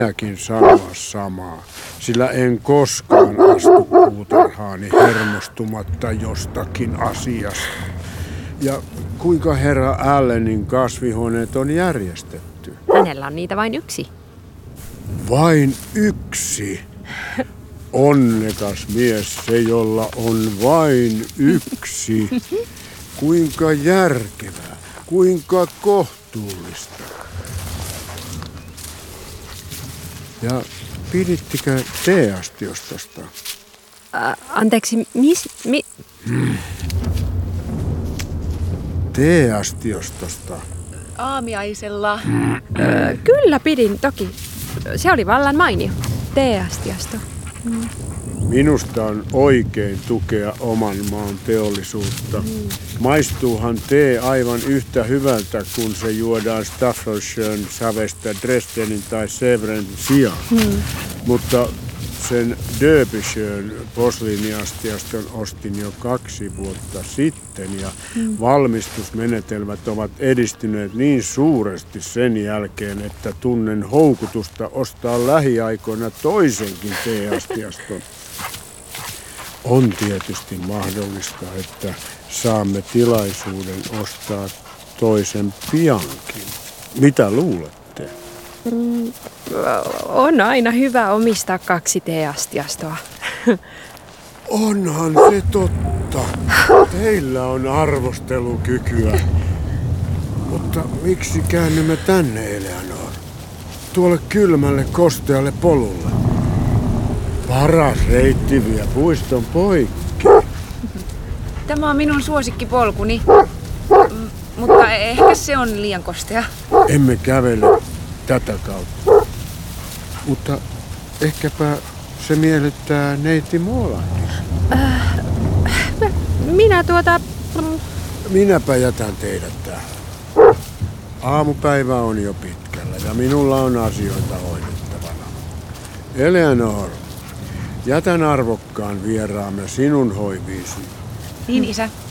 minäkin sanoa samaa, sillä en koskaan astu puutarhaani hermostumatta jostakin asiasta. Ja kuinka herra Allenin kasvihuoneet on järjestetty? Hänellä on niitä vain yksi. Vain yksi? Onnekas mies se, jolla on vain yksi. Kuinka järkevää, kuinka kohtuullista. Ja pidittikö teeastiostosta? Anteeksi, Teeastiostosta? Aamiaisella. Kyllä pidin, toki. Se oli vallan mainio. Teeastiasto. Minusta on oikein tukea oman maan teollisuutta. Maistuuhan tee aivan yhtä hyvältä, kun se juodaan Staffordshireen sävestä Dresdenin tai Sevren sijaan. Mutta sen Derbyshire posliiniastiaston ostin jo 2 vuotta sitten ja valmistusmenetelmät ovat edistyneet niin suuresti sen jälkeen, että tunnen houkutusta ostaa lähiaikoina toisenkin teeastiaston. On tietysti mahdollista, että saamme tilaisuuden ostaa toisen piankin. Mitä luulette? On aina hyvä omistaa 2 teeastiastoa. Onhan se totta. Teillä on arvostelukykyä. Mutta miksi käännymme tänne, Eleanor? Tuolle kylmälle, kostealle polulle. Paras reitti vie puiston poikki. Tämä on minun suosikkipolkuni, mutta ehkä se on liian kostea. Emme kävele tätä kautta. Mutta ehkäpä se miellyttää neiti Moolakin. Minäpä jätän teidät tähän. Aamupäivä on jo pitkällä ja minulla on asioita hoidettavana. Eleanor, jätän arvokkaan vieraamme sinun hoiviisi. Niin, isä.